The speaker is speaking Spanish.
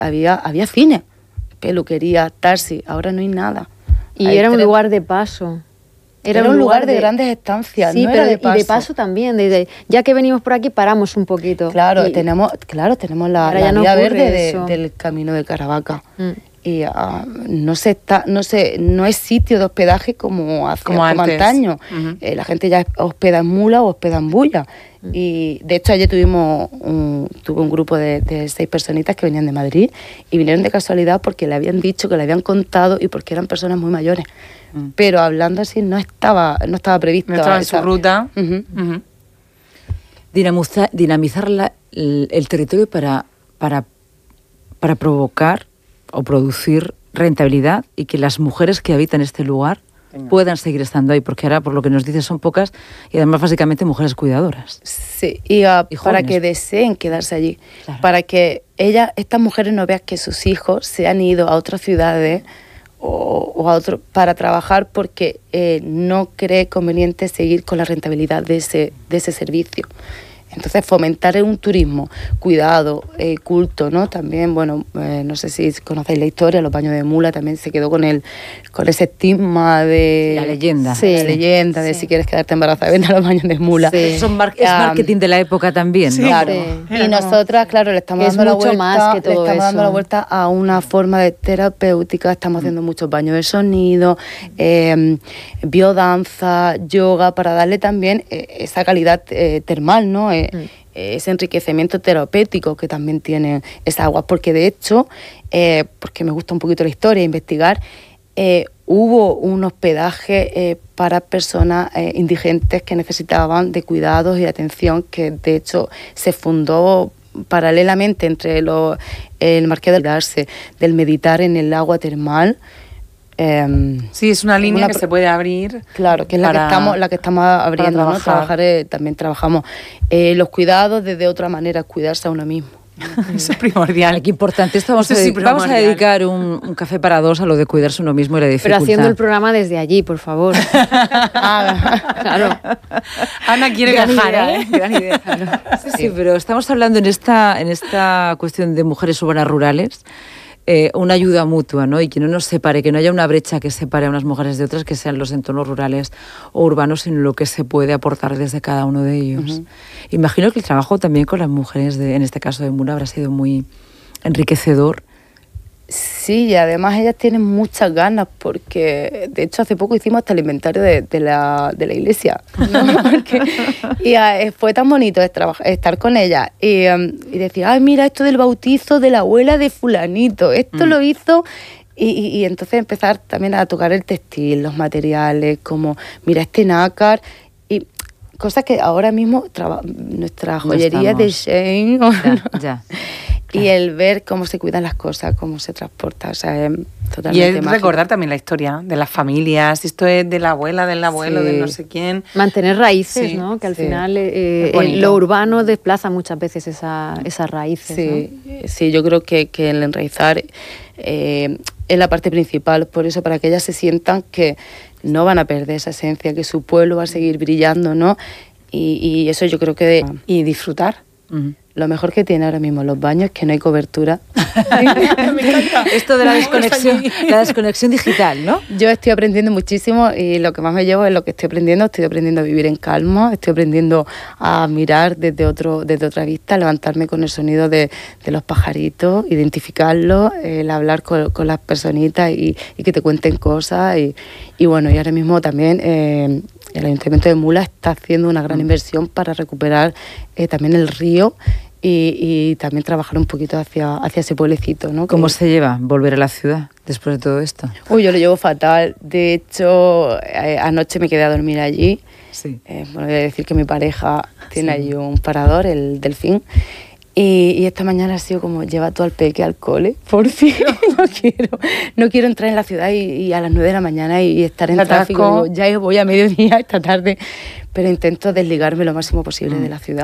había cine, peluquería, taxi, ahora no hay nada. Y era un lugar de paso. Era un lugar de grandes estancias, sí, no pero era de paso. Y de paso también, ya que venimos por aquí paramos un poquito. Claro, tenemos la vía verde del camino de Caravaca. Y no es sitio de hospedaje como antaño. La gente ya hospeda en mula o hospeda en bulla. Y de hecho ayer tuve un grupo de 6 personitas que venían de Madrid y vinieron de casualidad porque le habían dicho, que le habían contado y porque eran personas muy mayores. Pero hablando así no estaba previsto. No estaba en su ruta. Dinamizar el territorio para provocar o producir rentabilidad y que las mujeres que habitan este lugar puedan seguir estando ahí, porque ahora, por lo que nos dices, son pocas y además básicamente mujeres cuidadoras. Sí, y para que deseen quedarse allí, claro. Para que estas mujeres no vean que sus hijos se han ido a otras ciudades o a otro para trabajar porque no cree conveniente seguir con la rentabilidad de ese servicio. Entonces, fomentar un turismo cuidado, culto, ¿no? También, bueno, no sé si conocéis la historia, los baños de mula también se quedó con ese estigma de... La leyenda. Sí, la leyenda de si quieres quedarte embarazada, vente a los baños de mula. Sí. Es marketing de la época también, ¿no? Claro. Sí. Y nosotras, claro, le estamos dando la vuelta a una forma de terapéutica, estamos haciendo muchos baños de sonido, biodanza, yoga, para darle también esa calidad termal, ¿no? Ese enriquecimiento terapéutico que también tienen esas aguas, porque de hecho, porque me gusta un poquito la historia, investigar, hubo un hospedaje para personas indigentes que necesitaban de cuidados y de atención, que de hecho se fundó paralelamente entre el Marqués de Darse, del meditar en el agua termal. Sí, es una línea que se puede abrir. Claro, que es la que estamos abriendo, ¿no? También trabajamos los cuidados desde otra manera, cuidarse a uno mismo. Eso es primordial. Qué importante. Vamos a dedicar un café para 2 a lo de cuidarse uno mismo y la dificultad. Pero haciendo el programa desde allí, por favor. Claro. Ana quiere viajar, Gran idea. Claro. Sí, pero estamos hablando en esta cuestión de mujeres urbanas rurales. Una ayuda mutua, ¿no? Y que no nos separe, que no haya una brecha que separe a unas mujeres de otras, que sean los entornos rurales o urbanos, sino lo que se puede aportar desde cada uno de ellos. Imagino que el trabajo también con las mujeres, en este caso de Mula, habrá sido muy enriquecedor. Sí, y además ellas tienen muchas ganas, porque de hecho hace poco hicimos hasta el inventario de la iglesia, ¿no? Y fue tan bonito estar con ellas y decir, ay, mira, esto del bautizo de la abuela de fulanito, esto lo hizo... Y entonces empezar también a tocar el textil, los materiales, como, mira, este nácar, y cosas que ahora mismo nuestra joyería de Shane... Ya. Y el ver cómo se cuidan las cosas, cómo se transporta, o sea, es totalmente y es mágico. Recordar también la historia de las familias, esto es de la abuela, del abuelo, de no sé quién. Mantener raíces, ¿no? Que al final lo urbano desplaza muchas veces esas raíces, ¿no? Sí, yo creo que el enraizar es la parte principal, por eso para que ellas se sientan que no van a perder esa esencia, que su pueblo va a seguir brillando, ¿no? Y eso yo creo que... Y disfrutar. Lo mejor que tiene ahora mismo los baños es que no hay cobertura. Me encanta. Esto de la desconexión digital, ¿no? Yo estoy aprendiendo muchísimo y lo que más me llevo es lo que estoy aprendiendo. Estoy aprendiendo a vivir en calma, estoy aprendiendo a mirar desde otra vista, levantarme con el sonido de los pajaritos, identificarlos, el hablar con las personitas y que te cuenten cosas. Y bueno, y ahora mismo también... el Ayuntamiento de Mula está haciendo una gran inversión para recuperar también el río y también trabajar un poquito hacia ese pueblecito, ¿no? ¿Cómo se lleva volver a la ciudad después de todo esto? Uy, yo lo llevo fatal. De hecho, anoche me quedé a dormir allí. Sí. Bueno, voy a decir que mi pareja tiene allí un parador, el Delfín. Y esta mañana ha sido como, lleva todo al peque al cole, por fin. No quiero entrar en la ciudad y a las 9 de la mañana y estar en tráfico. Ya voy a mediodía esta tarde, pero intento desligarme lo máximo posible de la ciudad.